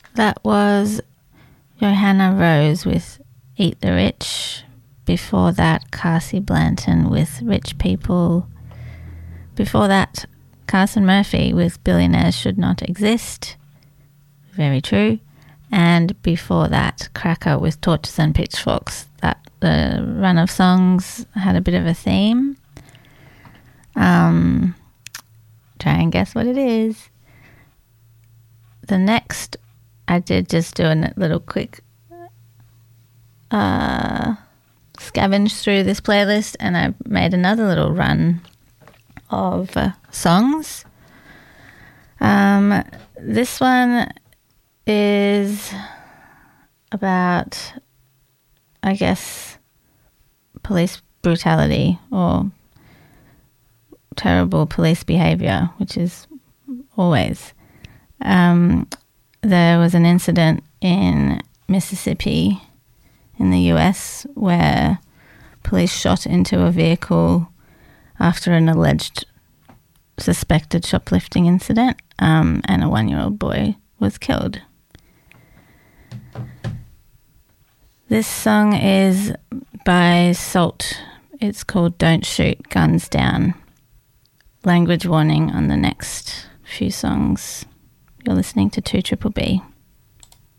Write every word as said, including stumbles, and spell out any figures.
That was Johanna Rose with Eat the Rich. Before that, Cassie Blanton with Rich People. Before that, Carson Murphy with Billionaires Should Not Exist. Very true. And before that, Cracker with Torches and Pitchforks. That the run of songs had a bit of a theme. Um, try and guess what it is. The next, I did just do a little quick uh, scavenge through this playlist, and I made another little run of uh, songs. Um, this one is about, I guess, police brutality or terrible police behaviour, which is always. Um, there was an incident in Mississippi in the U S where police shot into a vehicle after an alleged suspected shoplifting incident, um, and a one-year-old boy was killed. This song is by Salt. It's called Don't Shoot, Guns Down. Language warning on the next few songs. You're listening to two Triple B.